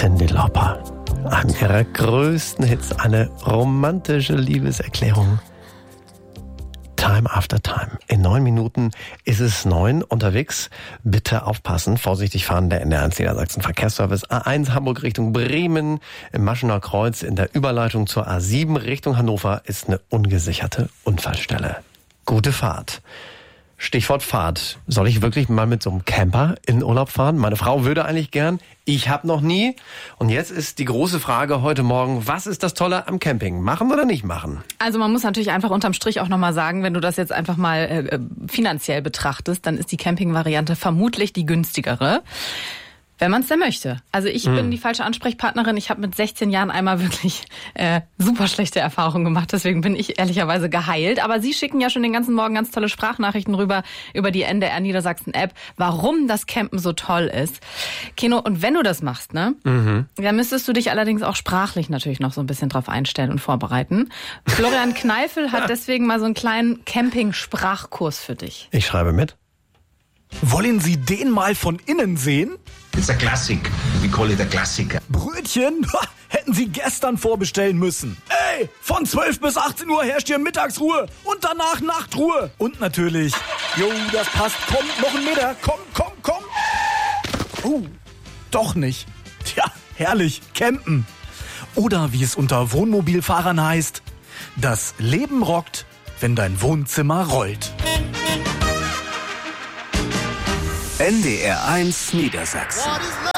Cyndi Lauper. Einem ihrer größten Hits, eine romantische Liebeserklärung. Time After Time. In 9 Minuten ist es 9 unterwegs. Bitte aufpassen, vorsichtig fahren, der NDR1 Niedersachsen Verkehrsservice. A1 Hamburg Richtung Bremen, im Maschener Kreuz in der Überleitung zur A7 Richtung Hannover ist eine ungesicherte Unfallstelle. Gute Fahrt. Stichwort Fahrt. Soll ich wirklich mal mit so einem Camper in Urlaub fahren? Meine Frau würde eigentlich gern. Ich habe noch nie. Und jetzt ist die große Frage heute Morgen, was ist das Tolle am Camping? Machen oder nicht machen? Also man muss natürlich einfach unterm Strich auch nochmal sagen, wenn du das jetzt einfach mal finanziell betrachtest, dann ist die Camping-Variante vermutlich die günstigere. Wenn man es denn möchte. Also ich bin die falsche Ansprechpartnerin. Ich habe mit 16 Jahren einmal wirklich super schlechte Erfahrungen gemacht. Deswegen bin ich ehrlicherweise geheilt. Aber Sie schicken ja schon den ganzen Morgen ganz tolle Sprachnachrichten rüber über die NDR Niedersachsen App, warum das Campen so toll ist. Keno, und wenn du das machst, ne, dann müsstest du dich allerdings auch sprachlich natürlich noch so ein bisschen drauf einstellen und vorbereiten. Florian Kneifel hat deswegen mal so einen kleinen Camping-Sprachkurs für dich. Ich schreibe mit. Wollen Sie den mal von innen sehen? It's a classic. We call it a Klassiker. Brötchen? Ha, hätten Sie gestern vorbestellen müssen. Ey, von 12 bis 18 Uhr herrscht hier Mittagsruhe und danach Nachtruhe. Und natürlich, jo, das passt, komm, noch ein Meter, komm. Doch nicht. Tja, herrlich, campen. Oder wie es unter Wohnmobilfahrern heißt, das Leben rockt, wenn dein Wohnzimmer rollt. NDR1 Niedersachsen.